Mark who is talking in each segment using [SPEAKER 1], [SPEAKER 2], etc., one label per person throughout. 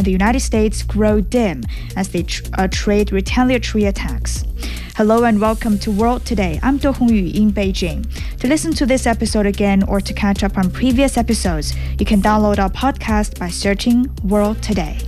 [SPEAKER 1] the United States grow dim as they trade retaliatory attacks. Hello and welcome to World Today. I'm Do Hongyu in Beijing. To listen to this episode again or to catch up on previous episodes, you can download our podcast by searching World Today.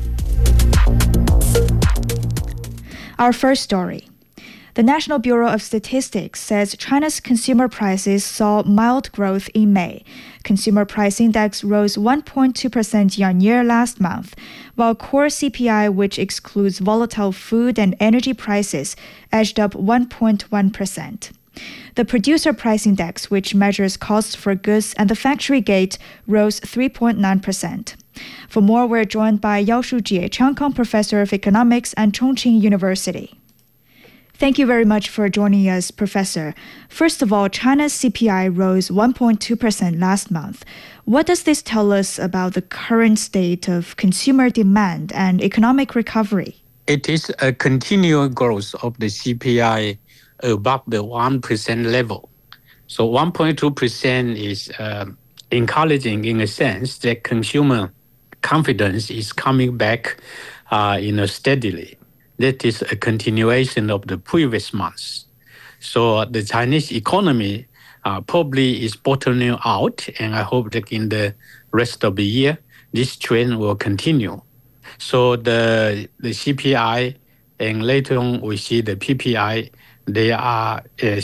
[SPEAKER 1] Our first story. The National Bureau of Statistics says China's consumer prices saw mild growth in May. Consumer price index rose 1.2% year-on-year last month, while core CPI, which excludes volatile food and energy prices, edged up 1.1%. The producer price index, which measures costs for goods and the factory gate, rose 3.9%. For more, we're joined by Yao Shujie, Cheung Kong Professor of Economics at Chongqing University. Thank you very much for joining us, Professor. First of all, China's CPI rose 1.2% last month. What does this tell us about the current state of consumer demand and economic recovery?
[SPEAKER 2] It is a continual growth of the CPI above the 1% level. So 1.2% is encouraging in a sense that consumer confidence is coming back steadily. That is a continuation of the previous months. So the Chinese economy probably is bottoming out, and I hope that in the rest of the year, this trend will continue. So the CPI and later on we see the PPI, they are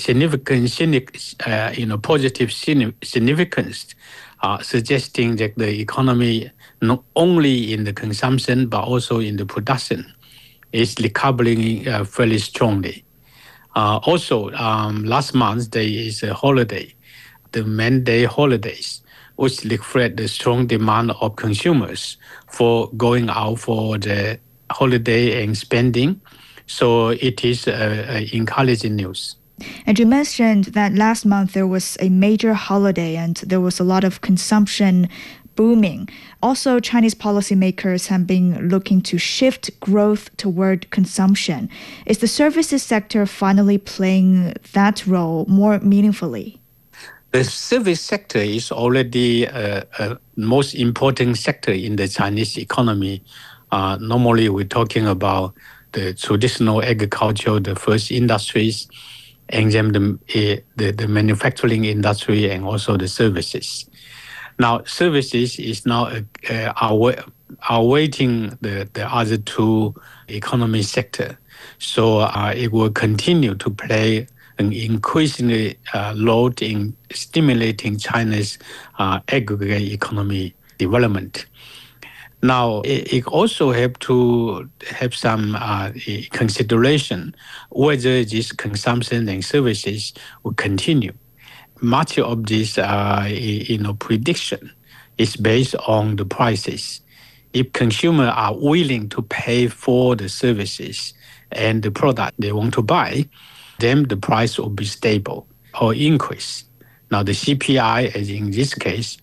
[SPEAKER 2] positive significance, suggesting that the economy, not only in the consumption but also in the production, is recovering fairly strongly. Last month there is a holiday, the Man-Day holidays, which reflect the strong demand of consumers for going out for the holiday and spending. So it is encouraging news.
[SPEAKER 1] And you mentioned that last month there was a major holiday and there was a lot of consumption booming. Also, Chinese policymakers have been looking to shift growth toward consumption. Is the services sector finally playing that role more meaningfully?
[SPEAKER 2] The service sector is already a most important sector in the Chinese economy. Normally, we're talking about the traditional agriculture, the first industries, and then the manufacturing industry and also the services. Now, services is now awaiting the other two economy sector. So it will continue to play an increasingly role in stimulating China's aggregate economy development. Now, it also have to have some consideration whether this consumption and services will continue. Much of this prediction is based on the prices. If consumers are willing to pay for the services and the product they want to buy, then the price will be stable or increase. Now the CPI, as in this case,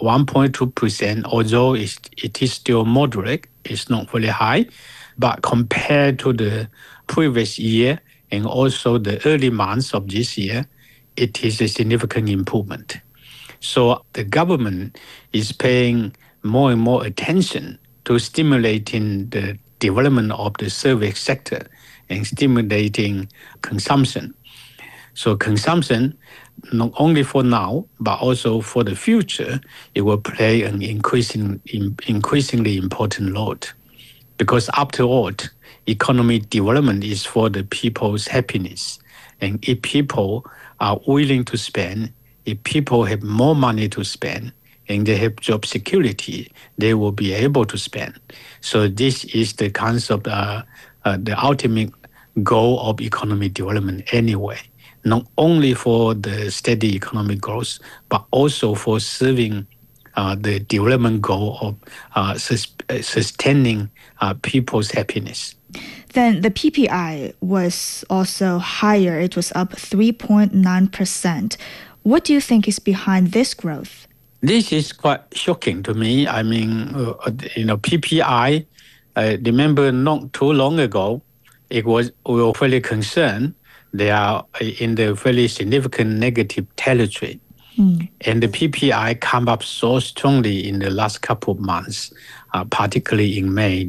[SPEAKER 2] 1.2%, although it is still moderate, it's not very high, but compared to the previous year and also the early months of this year, it is a significant improvement. So the government is paying more and more attention to stimulating the development of the service sector and stimulating consumption. So consumption, not only for now, but also for the future, it will play an increasingly important role. Because after all, economic development is for the people's happiness. And if people are willing to spend, if people have more money to spend, and they have job security, they will be able to spend. So this is the concept, the ultimate goal of economic development anyway, not only for the steady economic growth, but also for serving the development goal of sustaining people's happiness.
[SPEAKER 1] Then the PPI was also higher. It was up 3.9%. What do you think is behind this growth?
[SPEAKER 2] This is quite shocking to me. I mean, PPI, remember not too long ago, we were fairly concerned. They are in the fairly significant negative territory. And the PPI come up so strongly in the last couple of months, particularly in May.